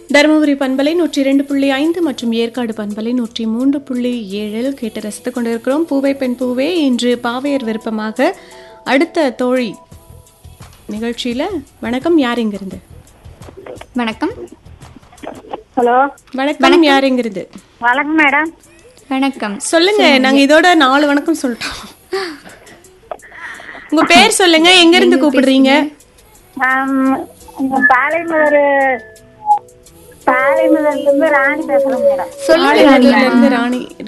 தருமபுரி பண்பலை 102.5 மற்றும் ஏற்காடு பண்பலை 103.7 கேட்டு ரசித்துக் கொண்டிருக்கிறோம். பூவை பெண் பூவே. இன்று பாவையர் விருப்பமாக அடுத்த தோழி நிகழ்ச்சியில வணக்கம். யார் இங்கிருந்து? வணக்கம். ஹலோ வணக்கம். யார் இங்கிருந்து? வணக்கம் மேடம். வணக்கம். சொல்லுங்க. நாங்க இதோட 4 வணக்கம் சொல்லிட்டோம். உங்க பேர் சொல்லுங்க. எங்க இருந்து கூப்பிடுறீங்க? பாலைமலர்ல இருந்து ராணி பேசுறேன் மேடம். சொல்லுங்க. ராணி.